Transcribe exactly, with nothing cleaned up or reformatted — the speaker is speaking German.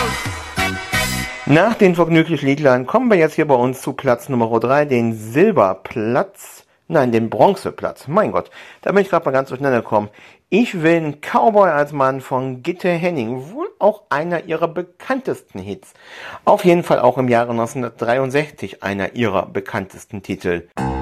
Nach den vergnüglichen Liedlein kommen wir jetzt hier bei uns zu Platz Nummer drei, den Silberplatz. Nein, den Bronzeplatz. Mein Gott, da bin ich gerade mal ganz durcheinander gekommen. Ich will einen Cowboy als Mann von Gitte Henning, wohl auch einer ihrer bekanntesten Hits. Auf jeden Fall auch im Jahre neunzehnhundertdreiundsechzig einer ihrer bekanntesten Titel.